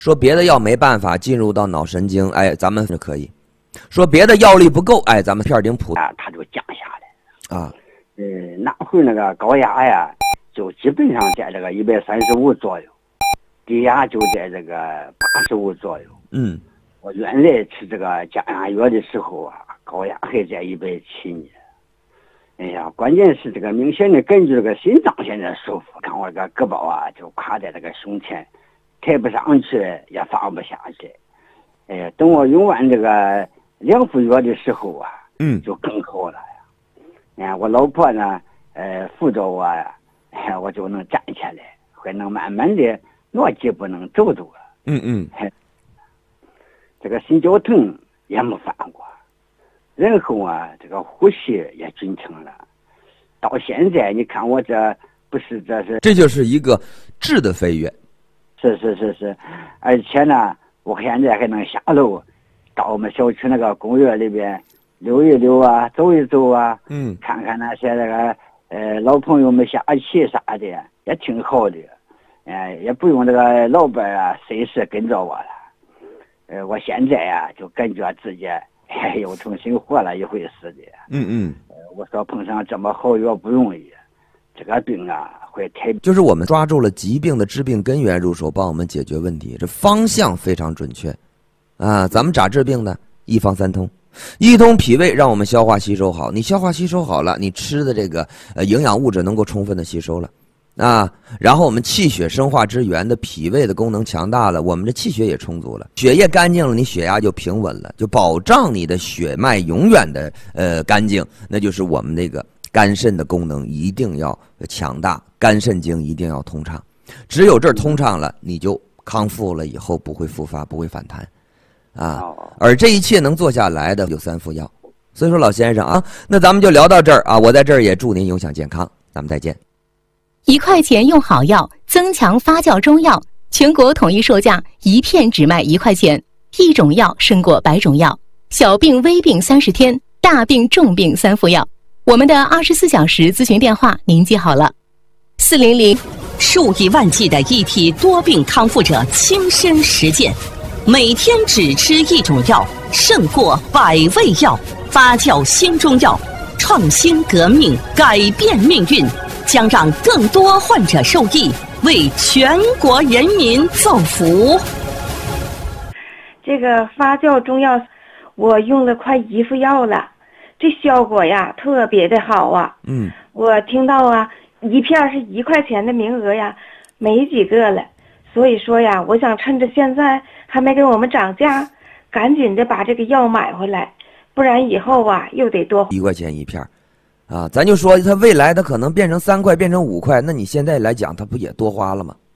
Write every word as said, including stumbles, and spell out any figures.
说别的药没办法进入到脑神经，哎，咱们就可以。说别的药力不够，哎，咱们片顶普啊，它就降下来啊。 呃，那会那个高压呀，就基本上在这个一百三十五左右，低压就在这个八十五左右。 嗯， 我原来吃这个降压药的时候啊，高压还在一百七呢。哎呀，关键是这个明显的感觉这个心脏现在舒服，看我这个胳膊啊就卡在这个胸前，抬不上去也放不下去。哎呀，等我用完这个两副药的时候啊， 嗯， 就更好了呀。哎，我老婆呢，呃，扶着我呀，哎，我就能站起来，还能慢慢的挪几步能走走了。 嗯嗯， 这个心绞疼也没犯过。然后啊，这个呼吸也均称了。到现在，你看我这不是这是， 这就是一个质的飞跃。 是是是是，而且呢，我现在还能下楼，到我们小区那个公园里边溜一溜啊，走一走啊， 嗯， 看看那些那个呃老朋友们下棋啥的，也挺好的。呃，也不用这个老伴啊随时跟着我了。呃，我现在呀、啊、就感觉自己。哎，又重新活了一回似的。 嗯嗯， 呃，我说碰上这么好药不容易，这个病啊会太…… 就是我们抓住了疾病的致病根源入手，帮我们解决问题，这方向非常准确，啊，咱们咋治病呢？一方三通，一通脾胃让我们消化吸收好，你消化吸收好了，你吃的这个呃营养物质能够充分的吸收了。啊，然后我们气血生化之源的脾胃的功能强大了，我们的气血也充足了，血液干净了，你血压就平稳了，就保障你的血脉永远的呃干净。那就是我们那个肝肾的功能一定要强大，肝肾经一定要通畅，只有这儿通畅了，你就康复了，以后不会复发，不会反弹啊。而这一切能做下来的有三副药。所以说老先生啊，那咱们就聊到这儿啊，我在这儿也祝您永享健康，咱们再见。 一块钱用好药，增强发酵中药，全国统一售价，一片只卖一块钱。一种药胜过百种药，小病微病三十天，大病重病三副药。我们的二十四小时咨询电话您记好了，四零零。 数以万计的一批多病康复者亲身实践，每天只吃一种药，胜过百味药。发酵新中药，创新革命，改变命运。将让更多患者受益，为全国人民造福。 这个发酵中药，我用了快一副药了，这效果呀特别的好啊。 嗯， 我听到啊，一片是一块钱的名额呀，没几个了。所以说呀，我想趁着现在还没给我们涨价，赶紧的把这个药买回来，不然以后啊又得多一块钱一片。啊，咱就说它未来它可能变成三块，变成五块，那你现在来讲，它不也多花了吗？